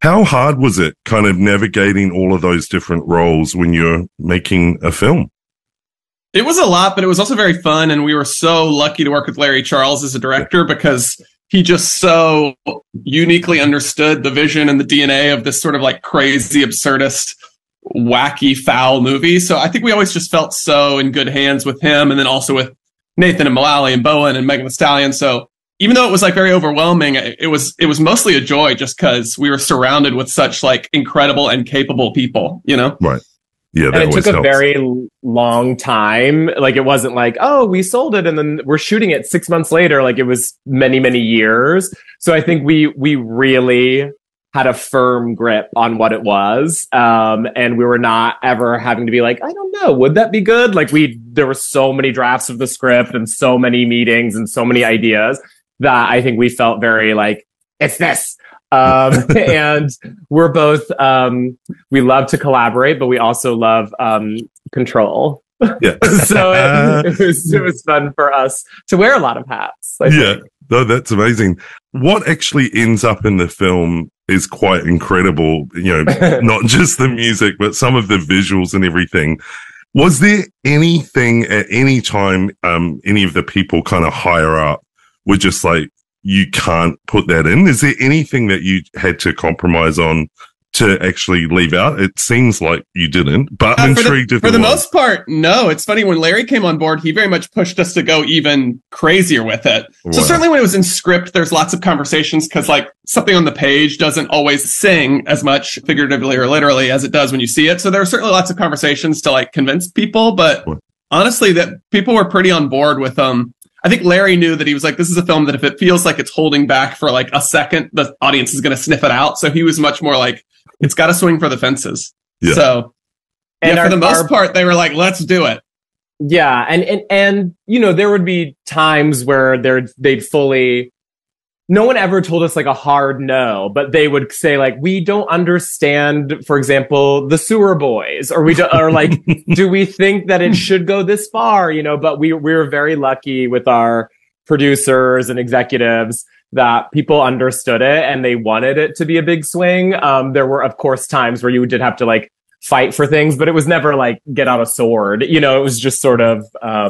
How hard was it kind of navigating all of those different roles when you're making a film? It was a lot, but it was also very fun. And we were so lucky to work with Larry Charles as a director because he just so uniquely understood the vision and the DNA of this sort of like crazy, absurdist, wacky, foul movie. So I think we always just felt so in good hands with him, and then also with Nathan and Mullally and Bowen and Megan Thee Stallion. So even though it was like very overwhelming, it was mostly a joy just because we were surrounded with such like incredible and capable people, you know? Right. Yeah, that and it took helps. a very long time. Like, it wasn't like, oh, we sold it and then we're shooting it 6 months later. Like, it was many, many years. So I think we really had a firm grip on what it was. And we were not ever having to be like, I don't know, would that be good? Like, there were so many drafts of the script and so many meetings and so many ideas that I think we felt very like, it's this. And we're both, we love to collaborate, but we also love control. Yeah. So it was fun for us to wear a lot of hats. Yeah, no, that's amazing. What actually ends up in the film is quite incredible. You know, not just the music, but some of the visuals and everything. Was there anything at any time, any of the people kind of higher up were just like, you can't put that in? Is there anything that you had to compromise on to actually leave out? It seems like you didn't, but I'm intrigued if for the most part, no. It's funny, when Larry came on board, he very much pushed us to go even crazier with it. Wow. So certainly when it was in script, there's lots of conversations because like something on the page doesn't always sing as much figuratively or literally as it does when you see it. So there are certainly lots of conversations to like convince people, but honestly, that people were pretty on board with I think Larry knew that he was like, this is a film that if it feels like it's holding back for like a second, the audience is going to sniff it out. So he was much more like, it's got to swing for the fences. Yeah. So and for the most part, they were like, let's do it. Yeah. And, you know, there would be times where they'd fully, no one ever told us like a hard no, but they would say like, we don't understand, for example, the Sewer Boys, or or like, do we think that it should go this far? You know, but we were very lucky with our producers and executives that people understood it and they wanted it to be a big swing. There were, of course, times where you did have to like fight for things, but it was never like get out a sword. You know, it was just sort of,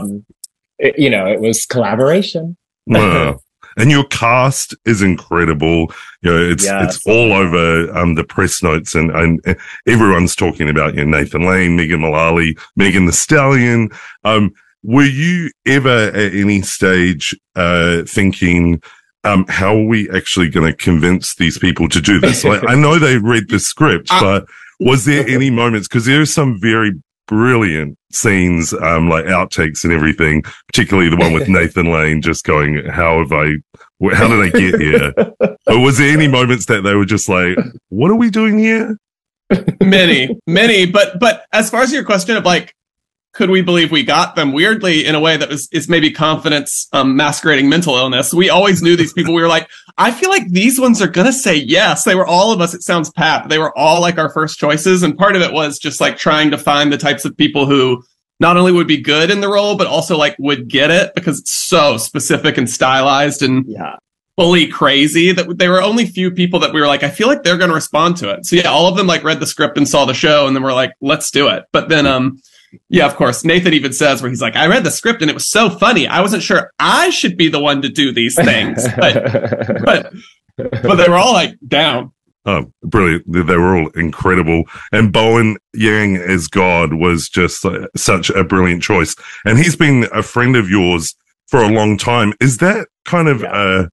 it was collaboration. Wow. And your cast is incredible. You know, it's all over the press notes, and everyone's talking about, you know, Nathan Lane, Megan Mullally, Megan Thee Stallion. Were you ever at any stage thinking, how are we actually going to convince these people to do this? Like, I know they read the script, but was there any moments? Because there are some very brilliant scenes, like outtakes and everything, particularly the one with Nathan Lane just going, how did I get here? Or was there any moments that they were just like, what are we doing here? Many. But as far as your question of like, could we believe we got them? Weirdly, in a way that is maybe confidence masquerading mental illness. We always knew these people. We were like, I feel like these ones are going to say yes. They were all of us. It sounds pat. They were all like our first choices. And part of it was just like trying to find the types of people who not only would be good in the role, but also like would get it because it's so specific and stylized and fully crazy that there were only few people that we were like, I feel like they're going to respond to it. So yeah, all of them like read the script and saw the show and then we're like, let's do it. But then, yeah, of course. Nathan even says where he's like, I read the script and it was so funny. I wasn't sure I should be the one to do these things, but they were all like down. Oh, brilliant. They were all incredible. And Bowen Yang as God was just such a brilliant choice. And he's been a friend of yours for a long time. Is that kind of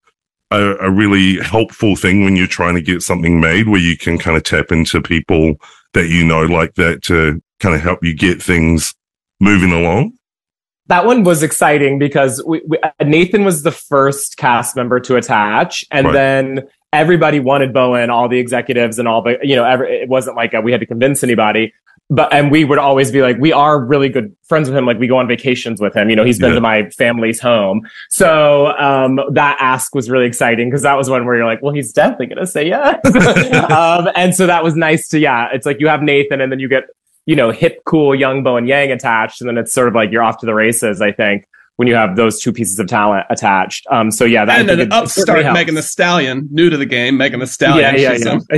a really helpful thing when you're trying to get something made where you can kind of tap into people that you know like that to kind of help you get things moving along? That one was exciting because Nathan was the first cast member to attach, and then everybody wanted Bowen, all the executives and all, but you know, it wasn't like we had to convince anybody. And we would always be like, we are really good friends with him. Like we go on vacations with him. You know, he's been to my family's home. So, that ask was really exciting because that was one where you're like, well, he's definitely going to say yes. And so that was nice to, it's like you have Nathan and then you get, you know, hip, cool, young Bowen Yang attached. And then it's sort of like you're off to the races, I think, when you have those two pieces of talent attached. So yeah, that and an upstart Megan Thee Stallion, new to the game, Megan Thee Stallion. Yeah.